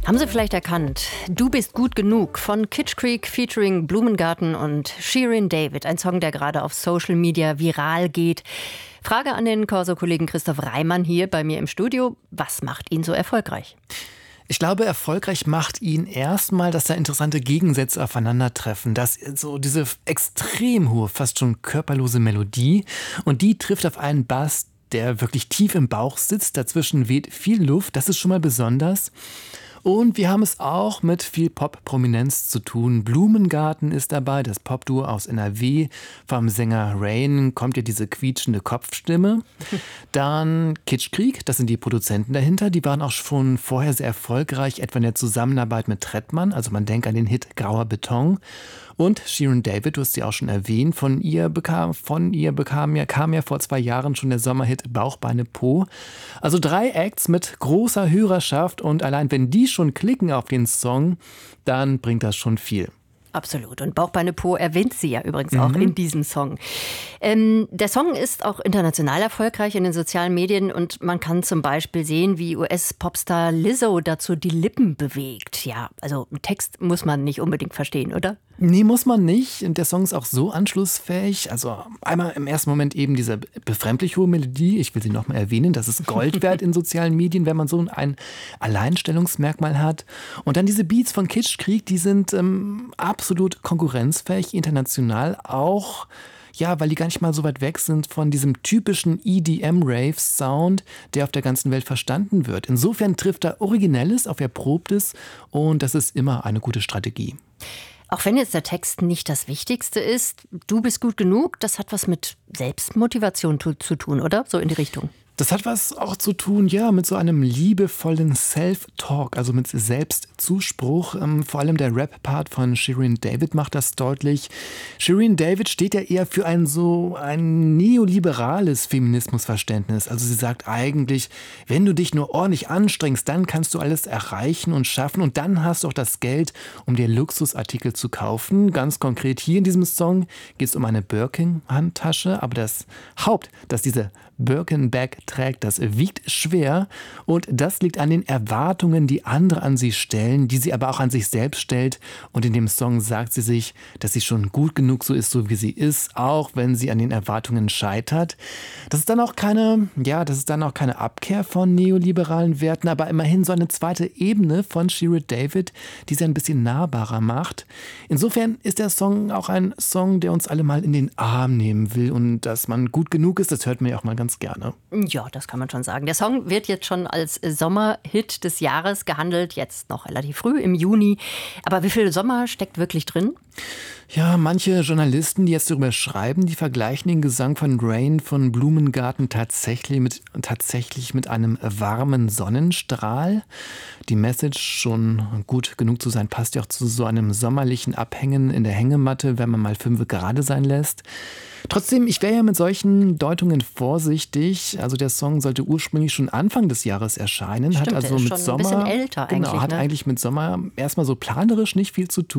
Haben Sie vielleicht erkannt? Du bist gut genug von Kitsch Creek featuring Blumengarten und Shirin David. Ein Song, der gerade auf Social Media viral geht. Frage an den Corso-Kollegen Christoph Reimann hier bei mir im Studio. Was macht ihn so erfolgreich? Ich glaube, erfolgreich macht ihn erstmal, dass da interessante Gegensätze aufeinandertreffen. Dass so diese extrem hohe, fast schon körperlose Melodie und die trifft auf einen Bass, der wirklich tief im Bauch sitzt. Dazwischen weht viel Luft. Das ist schon mal besonders. Und wir haben es auch mit viel Pop-Prominenz zu tun. Blumengarten ist dabei, das Popduo aus NRW. Vom Sänger Rain kommt ja diese quietschende Kopfstimme. Dann Kitsch Creek, das sind die Produzenten dahinter. Die waren auch schon vorher sehr erfolgreich, etwa in der Zusammenarbeit mit Trettmann. Also man denkt an den Hit Grauer Beton. Und Shirin David, du hast sie auch schon erwähnt, kam ja vor 2 Jahren schon der Sommerhit Bauch, Beine, Po. Also 3 Acts mit großer Hörerschaft und allein wenn die schon klicken auf den Song, dann bringt das schon viel. Absolut. Und Bauch, Beine, Po erwähnt sie ja übrigens auch in diesem Song. Der Song ist auch international erfolgreich in den sozialen Medien und man kann zum Beispiel sehen, wie US-Popstar Lizzo dazu die Lippen bewegt. Ja, also einen Text muss man nicht unbedingt verstehen, oder? Nee, muss man nicht. Und der Song ist auch so anschlussfähig. Also einmal im ersten Moment eben diese befremdlich hohe Melodie. Ich will sie nochmal erwähnen. Das ist Gold wert in sozialen Medien, wenn man so ein Alleinstellungsmerkmal hat. Und dann diese Beats von Kitsch Creek, die sind absolut konkurrenzfähig, international auch. Ja, weil die gar nicht mal so weit weg sind von diesem typischen EDM-Rave-Sound, der auf der ganzen Welt verstanden wird. Insofern trifft er Originelles auf Erprobtes und das ist immer eine gute Strategie. Auch wenn jetzt der Text nicht das Wichtigste ist, du bist gut genug, das hat was mit Selbstmotivation zu tun, oder? So in die Richtung. Das hat was auch zu tun, ja, mit so einem liebevollen Self-Talk, also mit Selbstzuspruch. Vor allem der Rap-Part von Shirin David macht das deutlich. Shirin David steht ja eher für ein neoliberales Feminismusverständnis. Also sie sagt eigentlich, wenn du dich nur ordentlich anstrengst, dann kannst du alles erreichen und schaffen und dann hast du auch das Geld, um dir Luxusartikel zu kaufen. Ganz konkret hier in diesem Song geht es um eine Birkin-Handtasche, aber das Haupt, dass diese Birkin-Bag trägt, das wiegt schwer und das liegt an den Erwartungen, die andere an sie stellen, die sie aber auch an sich selbst stellt. Und in dem Song sagt sie sich, dass sie schon gut genug so ist, so wie sie ist, auch wenn sie an den Erwartungen scheitert. Das ist dann auch keine Abkehr von neoliberalen Werten, aber immerhin so eine zweite Ebene von Shirin David, die sie ein bisschen nahbarer macht. Insofern ist der Song auch ein Song, der uns alle mal in den Arm nehmen will und dass man gut genug ist, das hört man ja auch mal ganz gerne. Ja, das kann man schon sagen. Der Song wird jetzt schon als Sommerhit des Jahres gehandelt, jetzt noch relativ früh im Juni. Aber wie viel Sommer steckt wirklich drin? Ja, manche Journalisten, die jetzt darüber schreiben, die vergleichen den Gesang von Rain von Blumengarten tatsächlich mit einem warmen Sonnenstrahl. Die Message, schon gut genug zu sein, passt ja auch zu so einem sommerlichen Abhängen in der Hängematte, wenn man mal 5 gerade sein lässt. Trotzdem, ich wäre ja mit solchen Deutungen vorsichtig. Also der Song sollte ursprünglich schon Anfang des Jahres erscheinen. Stimmt, hat also der ist mit schon Sommer ein bisschen älter eigentlich. Hat eigentlich mit Sommer erstmal so planerisch nicht viel zu tun.